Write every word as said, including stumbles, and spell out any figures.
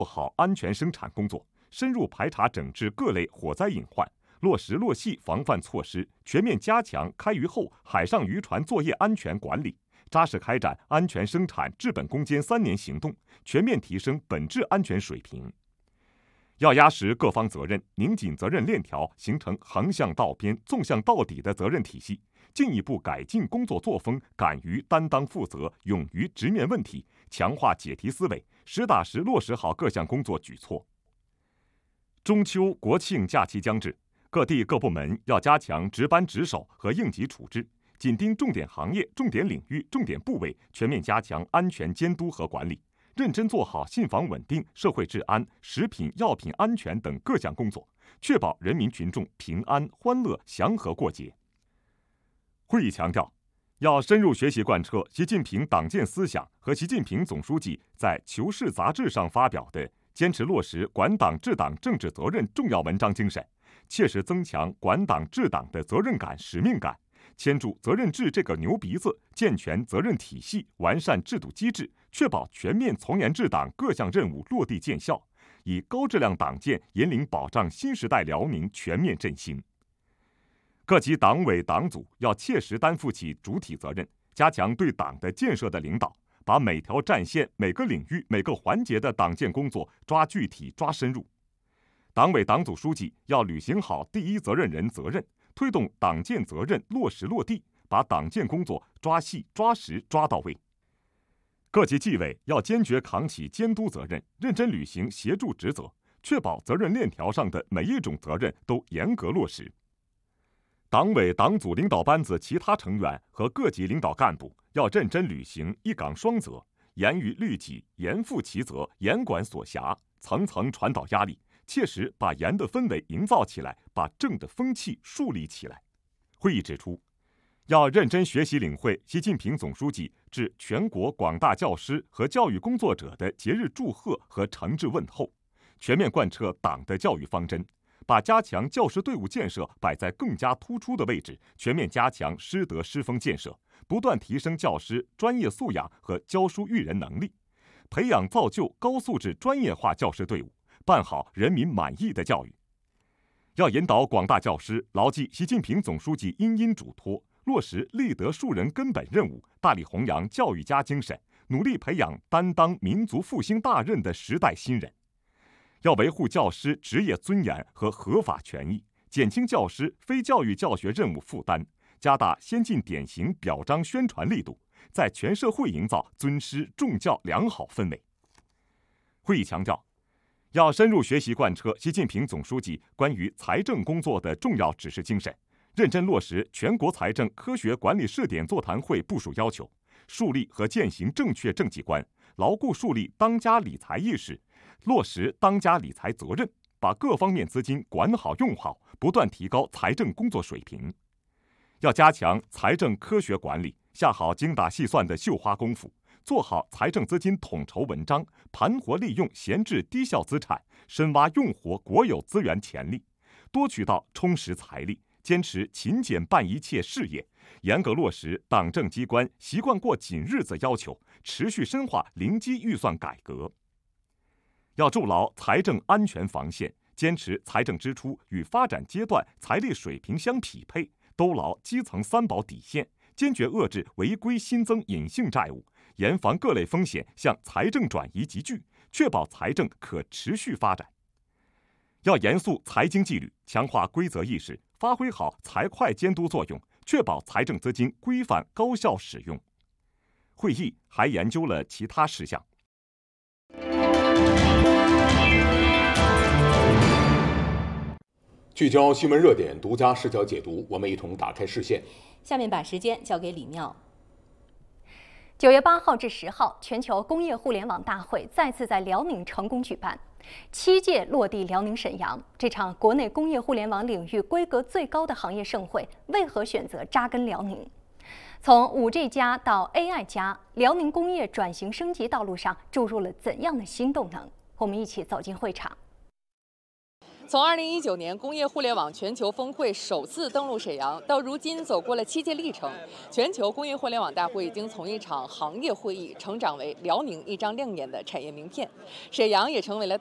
做好安全生产工作，深入排查整治各类火灾隐患，落实落细防范措施，全面加强开渔后海上渔船作业安全管理，扎实开展安全生产治本攻坚三年行动，全面提升本质安全水平。要压实各方责任，拧紧责任链条，形成横向到边、纵向到底的责任体系，进一步改进工作作风，敢于担当负责，勇于直面问题，强化解题思维，实打实落实好各项工作举措。中秋、国庆假期将至，各地各部门要加强值班值守和应急处置，紧盯重点行业、重点领域、重点部位，全面加强安全监督和管理，认真做好信访稳定、社会治安、食品药品安全等各项工作，确保人民群众平安、欢乐、祥和过节。会议强调，要深入学习贯彻习近平党建思想和习近平总书记在《求是》杂志上发表的坚持落实管党治党政治责任重要文章精神，切实增强管党治党的责任感、使命感，牵住责任制这个牛鼻子，健全责任体系，完善制度机制，确保全面从严治党各项任务落地见效，以高质量党建引领保障新时代辽宁全面振兴。各级党委党组要切实担负起主体责任，加强对党的建设的领导，把每条战线、每个领域、每个环节的党建工作抓具体、抓深入。党委党组书记要履行好第一责任人责任，推动党建责任落实落地，把党建工作抓细、抓实、抓到位。各级纪委要坚决扛起监督责任，认真履行协助职责，确保责任链条上的每一种责任都严格落实。党委党组领导班子其他成员和各级领导干部要认真履行一岗双责，严于律己，严负其责，严管所辖，层层传导压力，切实把严的氛围营造起来，把正的风气树立起来。会议指出，要认真学习领会习近平总书记致全国广大教师和教育工作者的节日祝贺和诚挚问候，全面贯彻党的教育方针，把加强教师队伍建设摆在更加突出的位置，全面加强师德师风建设，不断提升教师专业素养和教书育人能力，培养造就高素质专业化教师队伍，办好人民满意的教育。要引导广大教师牢记习近平总书记殷殷嘱托，落实立德树人根本任务，大力弘扬教育家精神，努力培养担当民族复兴大任的时代新人。要维护教师职业尊严和合法权益，减轻教师非教育教学任务负担，加大先进典型表彰宣传力度，在全社会营造尊师重教良好氛围。会议强调，要深入学习贯彻习近平总书记关于财政工作的重要指示精神，认真落实全国财政科学管理试点座谈会部署要求，树立和践行正确政绩观，牢固树立当家理财意识，落实当家理财责任，把各方面资金管好用好，不断提高财政工作水平。要加强财政科学管理，下好精打细算的绣花功夫，做好财政资金统筹文章，盘活利用闲置低效资产，深挖用活国有资源潜力，多渠道充实财力，坚持勤俭办一切事业，严格落实党政机关习惯过紧日子要求，持续深化零基预算改革。要筑牢财政安全防线，坚持财政支出与发展阶段财力水平相匹配，兜牢基层三保底线，坚决遏制违规新增隐性债务，严防各类风险向财政转移集聚，确保财政可持续发展。要严肃财经纪律，强化规则意识，发挥好财会监督作用，确保财政资金规范高效使用。会议还研究了其他事项。 聚焦新闻热点，独家视角解读，我们一同打开视线。 下面把时间交给李妙。 九月八号至十号，全球工业互联网大会再次在辽宁成功举办，七届落地辽宁沈阳。这场国内工业互联网领域规格最高的行业盛会，为何选择扎根辽宁？从 五 G 加到 A I 加，辽宁工业转型升级道路上注入了怎样的新动能？我们一起走进会场。 从二零一九年工业互联网全球峰会首次登陆沈阳，到如今走过了七届历程，全球工业互联网大会已经从一场行业会议成长为辽宁一张亮眼的产业名片。沈阳也成为了